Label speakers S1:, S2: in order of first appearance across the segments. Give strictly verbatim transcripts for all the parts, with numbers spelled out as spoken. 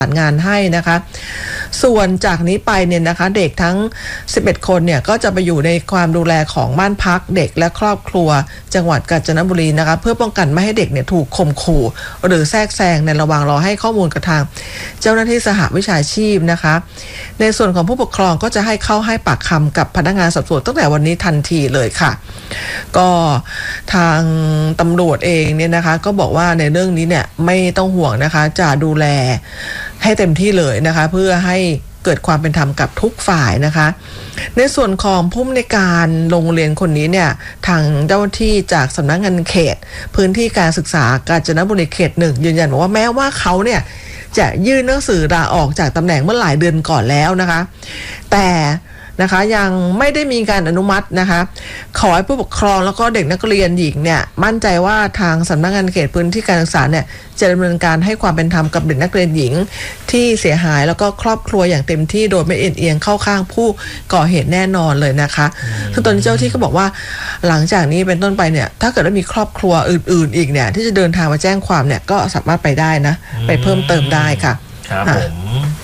S1: งานให้นะคะส่วนจากนี้ไปเนี่ยนะคะเด็กทั้งสิบเอ็ดคนเนี่ยก็จะไปอยู่ในความดูแลของบ้านพักเด็กและครอบครัวจังหวัดกาญจนบุรีนะคะเพื่อป้องกันไม่ให้เด็กเนี่ยถูกข่มขู่หรือแทรกแซงในระหว่างรอให้ข้อมูลกับทางเจ้าหน้าที่สหวิชาชีพนะคะในส่วนของผู้ปกครองก็จะให้เข้าให้ปากคำกับพนักงานสอบสวนตั้งแต่วันนี้ทันทีเลยค่ะก็ทางตำรวจเองเนี่ยนะคะก็บอกว่าในเรื่องนี้เนี่ยไม่ต้องห่วงนะคะจะดูแลให้เต็มที่เลยนะคะเพื่อให้เกิดความเป็นธรรมกับทุกฝ่ายนะคะในส่วนของผู้อำนวยการโรงเรียนคนนี้เนี่ยทางเจ้าหน้าที่จากสำนักงานเขตพื้นที่การศึกษากาญจนบุรีเขตหนึ่งยืนยันบอกว่าแม้ว่าเขาเนี่ยจะยื่นหนังสือลาออกจากตำแหน่งเมื่อหลายเดือนก่อนแล้วนะคะแต่นะคะยังไม่ได้มีการอนุมัตินะคะขอให้ผู้ปกครองแล้วก็เด็กนักเรียนหญิงเนี่ยมั่นใจว่าทางสำนักงานเขตพื้นที่การศึกษาเนี่ยจะดำเนินการให้ความเป็นธรรมกับเด็กนักเรียนหญิงที่เสียหายแล้วก็ครอบครัวอย่างเต็มที่โดยไม่เอ็นเอียงเข้าข้างผู้ก่อเหตุแน่นอนเลยนะคะซึ่งตอนนี้เจ้าที่ก็บอกว่าหลังจากนี้เป็นต้นไปเนี่ยถ้าเกิดว่ามีครอบครัวอื่นๆอีกเนี่ยที่จะเดินทางมาแจ้งความเนี่ยก็สามารถไปได้นะไปเพิ่มเติมได้ค่ะ
S2: ครับผม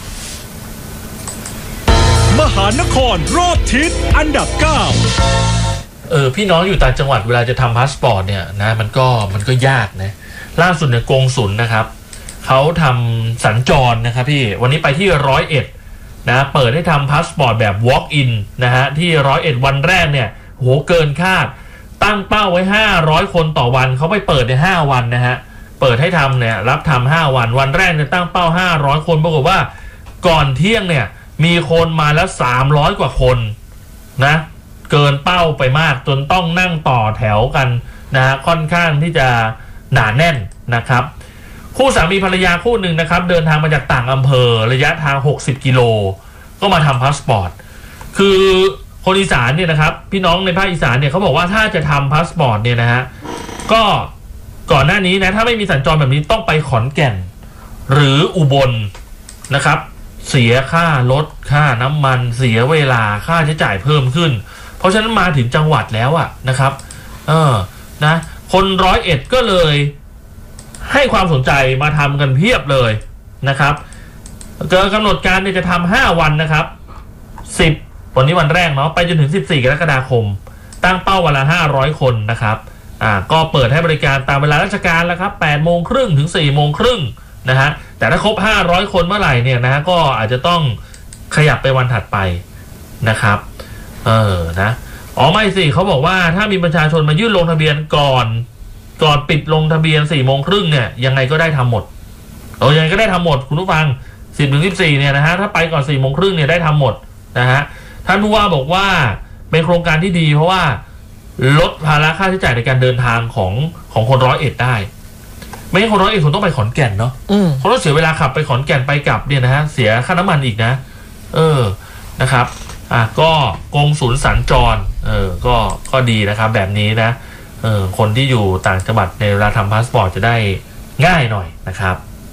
S2: มหานครรอบทิศอันดับเก้าเออพี่น้องอยู่ต่างจังหวัดเวลาจะทำพาสปอร์ตเนี่ยนะมันก็มันก็ยากนะล่าสุดเนี่ยกงสุลนะครับเขาทำสัญจรนะครับพี่วันนี้ไปที่ร้อยเอ็ดนะเปิดให้ทำพาสปอร์ตแบบ walk in นะฮะที่ร้อยเอ็ดวันแรกเนี่ยโหเกินคาดตั้งเป้าไว้ห้าร้อยคนต่อวันเขาไปเปิดในห้าวันนะฮะเปิดให้ทำเนี่ยรับทำห้าวันวันแรกเนี่ยตั้งเป้าห้าร้อยคนปรากฏว่าก่อนเที่ยงเนี่ยมีคนมาแล้วสามร้อยกว่าคนนะเกินเป้าไปมากจนต้องนั่งต่อแถวกันนะฮะค่อนข้างที่จะหนาแน่นนะครับคู่สามีภรรยาคู่หนึ่งนะครับเดินทางมาจากต่างอำเภอระยะทางหกสิบกิโลก็มาทำพาสปอร์ตคือคนอีสานเนี่ยนะครับพี่น้องในภาคอีสานเนี่ยเขาบอกว่าถ้าจะทำพาสปอร์ตเนี่ยนะฮะก็ก่อนหน้านี้นะถ้าไม่มีสัญจรแบบนี้ต้องไปขอนแก่นหรืออุบลนะครับเสียค่ารถค่าน้ำมันเสียเวลาค่าใช้จ่ายเพิ่มขึ้นเพราะฉะนั้นมาถึงจังหวัดแล้วอะนะครับเออนะคนร้อยเอ็ดก็เลยให้ความสนใจมาทำกันเพียบเลยนะครับเกิดกำหนดการเนี่ยจะทำห้าวันนะครับสิบวันนี้วันแรกเนาะไปจนถึงสิบสี่กรกฎาคมตั้งเป้าวันละห้าร้อยคนนะครับอ่าก็เปิดให้บริการตามเวลาราชการแล้วครับแปดโมงครึ่งถึงสี่โมงครึ่งนะฮะแต่ถ้าครบห้าร้อยคนเมื่อไหร่เนี่ยนะฮะก็อาจจะต้องขยับไปวันถัดไปนะครับเออนะอ๋อไม่สิเขาบอกว่าถ้ามีประชาชนมายื่นลงทะเบียนก่อนก่อนปิดลงทะเบียนสี่โมงครึ่งเนี่ยยังไงก็ได้ทำหมดเออยังไงก็ได้ทำหมดคุณผู้ฟังสิบถึงสิบสี่เนี่ยนะฮะถ้าไปก่อนสี่โมงครึ่งเนี่ยได้ทำหมดนะฮะท่านผู้ว่าบอกว่าเป็นโครงการที่ดีเพราะว่าลดภาระค่าใช้จ่ายในการเดินทางของของคนร้อยเอ็ดได้ไม่งั้นคนร้อยเอ็ดคนต้องไปขอนแก่นเนาะเขาต้องเสียเวลาขับไปขอนแก่นไปกลับเนี่ยนะฮะเสียค่าน้ำมันอีกนะเออนะครับอ่ะก็กงสุลสัญจรเออก็ก็ดีนะครับแบบนี้นะเออคนที่อยู่ต่างจังหวัดในเวลาทำพาสปอร์ตจะได้ง่ายหน่อยนะครับ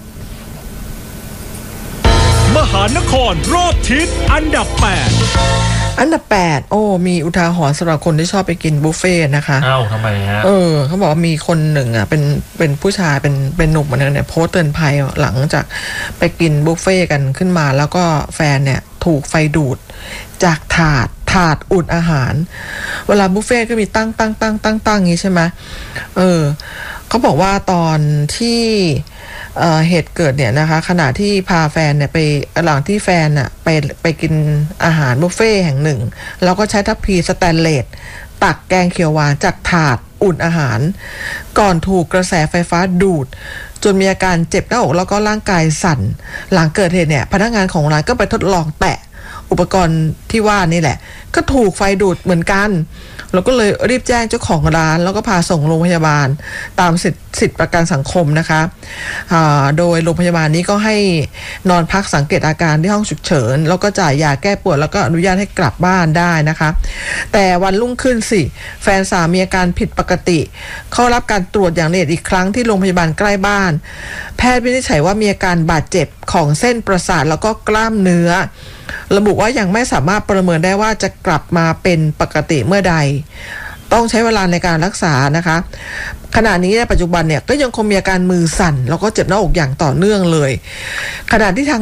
S2: มหานครรอบทิศอันดับแปด
S1: อันดับแปดโอ้มีอุทาหรณ์สำหรับคนที่ชอบไปกินบุฟเฟ่นะคะ
S2: อ้าวทำไมฮะ
S1: เออเขาบอกว่ามีคนหนึ่งอ่ะเป็นเป็นผู้ชายเป็นเป็นหนุ่มคนนึงเนี่ยโพสต์เตือนภัยหลังจากไปกินบุฟเฟ่กันขึ้นมาแล้วก็แฟนเนี่ยถูกไฟดูดจากถาดถาดอุ่นอาหารเวลาบุฟเฟ่ก็มีตั้งตั้งตั้งตั้งตั้งงี้ใช่ไหมเออเขาบอกว่าตอนที่เอ่อเหตุเกิดเนี่ยนะคะขณะที่พาแฟนเนี่ยไปหลังที่แฟนน่ะไปไปกินอาหารบุฟเฟ่แห่งหนึ่งแล้วก็ใช้ทัพพีสแตนเลสตักแกงเขียวหวานจากถาดอุ่นอาหารก่อนถูกกระแสไฟฟ้าดูดจนมีอาการเจ็บหน้าอกแล้วก็ร่างกายสั่นหลังเกิดเหตุเนี่ยพนักงานของร้านก็ไปทดลองแตะอุปกรณ์ที่ว่านี่แหละก็ถูกไฟดูดเหมือนกันแล้วก็เลยรีบแจ้งเจ้าของร้านแล้วก็พาส่งโรงพยาบาลตามสิทธิสิทธิประกันสังคมนะคะโดยโรงพยาบาลนี้ก็ให้นอนพักสังเกตอาการที่ห้องฉุกเฉินแล้วก็จ่ายยาแก้ปวดแล้วก็อนุญาตให้กลับบ้านได้นะคะแต่วันรุ่งขึ้นสิแฟนสาวมีอาการผิดปกติเข้ารับการตรวจอย่างละเอียดอีกครั้งที่โรงพยาบาลใกล้บ้านแพทย์วินิจฉัยว่ามีอาการบาดเจ็บของเส้นประสาทแล้วก็กล้ามเนื้อระบุว่ายังไม่สามารถประเมินได้ว่าจะกลับมาเป็นปกติเมื่อใดต้องใช้เวลาในการรักษานะคะขณะนี้ในปัจจุบันเนี่ยก็ยังคงมีอาการมือสั่นแล้วก็เจ็บหน้าอกอย่างต่อเนื่องเลยขณะที่ทาง